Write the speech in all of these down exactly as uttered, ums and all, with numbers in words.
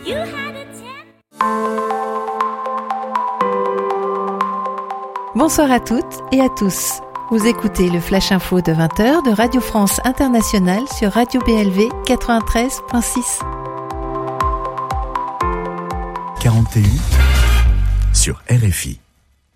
Bonsoir à toutes et à tous. Vous écoutez le Flash Info de vingt heures de Radio France Internationale sur Radio B L V quatre-vingt-treize virgule six. quarante et un sur R F I.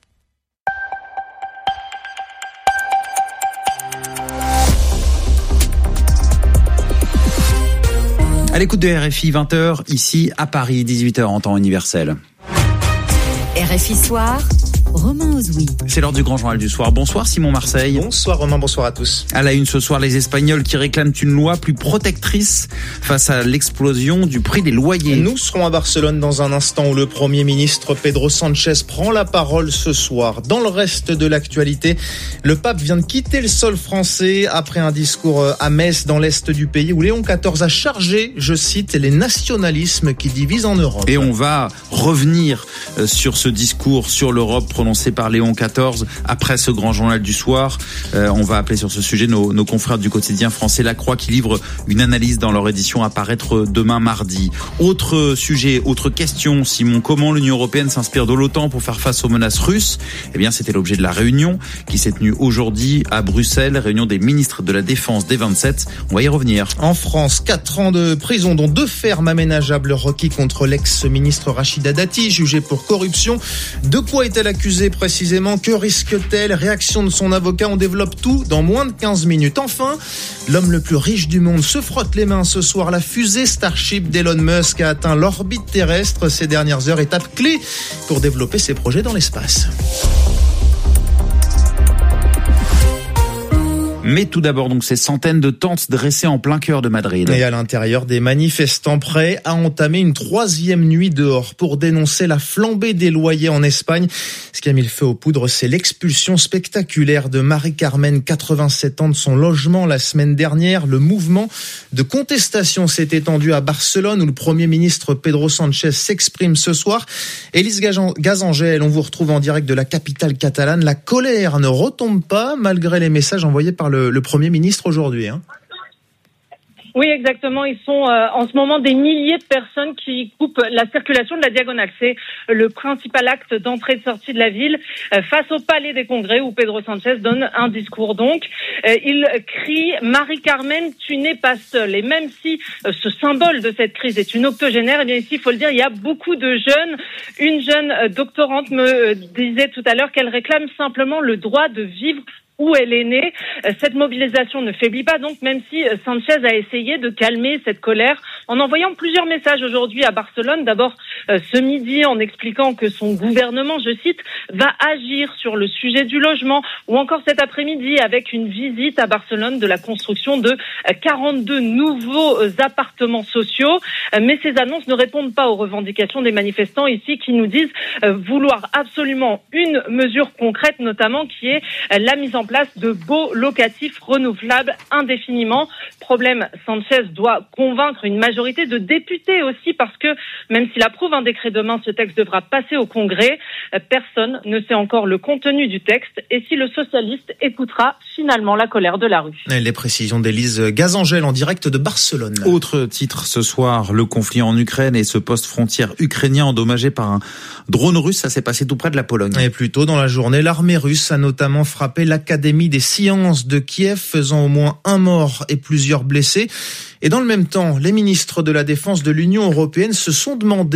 À l'écoute de R F I, vingt heures, ici à Paris, dix-huit heures en temps universel. R F I Soir, Romain Ozoui. C'est l'heure du grand journal du soir. Bonsoir Simon Marseille. Bonsoir Romain, bonsoir à tous. À la une ce soir, les Espagnols qui réclament une loi plus protectrice face à l'explosion du prix des loyers. Nous serons à Barcelone dans un instant où le Premier ministre Pedro Sánchez prend la parole ce soir. Dans le reste de l'actualité, le pape vient de quitter le sol français après un discours à Metz dans l'est du pays où Léon quatorze a chargé, je cite, les nationalismes qui divisent en Europe. Et on va revenir sur ce discours sur l'Europe prononcé par Léon quatorze après ce grand journal du soir. Euh, on va appeler sur ce sujet nos, nos confrères du quotidien français La Croix qui livrent une analyse dans leur édition à paraître demain mardi. Autre sujet, autre question, Simon, comment l'Union européenne s'inspire de l'OTAN pour faire face aux menaces russes ? Eh bien, c'était l'objet de la réunion qui s'est tenue aujourd'hui à Bruxelles, réunion des ministres de la Défense des vingt-sept. On va y revenir. En France, quatre ans de prison, dont deux fermes aménageables requis contre l'ex-ministre Rachida Dati, jugée pour corruption. De quoi est-elle accusée précisément? Que risque-t-elle? Réaction de son avocat, on développe tout dans moins de quinze minutes. Enfin, l'homme le plus riche du monde se frotte les mains ce soir. La fusée Starship d'Elon Musk a atteint l'orbite terrestre ces dernières heures, étape clé pour développer ses projets dans l'espace. Mais tout d'abord, donc, ces centaines de tentes dressées en plein cœur de Madrid. Et à l'intérieur, des manifestants prêts à entamer une troisième nuit dehors pour dénoncer la flambée des loyers en Espagne. Ce qui a mis le feu aux poudres, c'est l'expulsion spectaculaire de Marie-Carmen, quatre-vingt-sept ans, de son logement la semaine dernière. Le mouvement de contestation s'est étendu à Barcelone, où le Premier ministre Pedro Sánchez s'exprime ce soir. Élise Gazangel, on vous retrouve en direct de la capitale catalane. La colère ne retombe pas, malgré les messages envoyés par le Le, le Premier ministre aujourd'hui. Hein. Oui, exactement. Ils sont euh, en ce moment des milliers de personnes qui coupent la circulation de la Diagonale. C'est le principal acte d'entrée et de sortie de la ville euh, face au Palais des Congrès où Pedro Sánchez donne un discours. Donc, euh, il crie « Marie-Carmen, tu n'es pas seule ». Et même si euh, ce symbole de cette crise est une octogénaire, eh bien ici, il faut le dire, il y a beaucoup de jeunes. Une jeune euh, doctorante me euh, disait tout à l'heure qu'elle réclame simplement le droit de vivre où elle est née. Cette mobilisation ne faiblit pas, donc, même si Sánchez a essayé de calmer cette colère en envoyant plusieurs messages aujourd'hui à Barcelone. D'abord, ce midi, en expliquant que son gouvernement, je cite, va agir sur le sujet du logement, ou encore cet après-midi avec une visite à Barcelone de la construction de quarante-deux nouveaux appartements sociaux. Mais ces annonces ne répondent pas aux revendications des manifestants ici qui nous disent vouloir absolument une mesure concrète, notamment qui est la mise en place de baux locatifs renouvelables indéfiniment. Problème, Sánchez doit convaincre une majorité de députés aussi, parce que même s'il approuve un décret demain, ce texte devra passer au Congrès. Personne ne sait encore le contenu du texte et si le socialiste écoutera finalement la colère de la rue. Les précisions d'Élise Gazangel en direct de Barcelone. Autre titre ce soir, le conflit en Ukraine et ce poste frontière ukrainien endommagé par un drone russe. Ça s'est passé tout près de la Pologne. Et plus tôt dans la journée, l'armée russe a notamment frappé l'Académie des sciences de Kiev, faisant au moins un mort et plusieurs blessés. Et dans le même temps, les ministres de la Défense de l'Union européenne se sont demandé